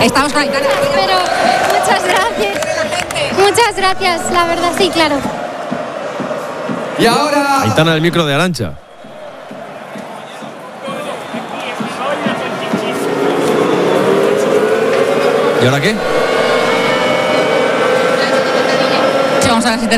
Estamos con Aitana. Pero muchas gracias, la verdad, sí, claro. Y ahora Aitana, el micro de Arantxa. ¿Y ahora qué? Sí, vamos a ver si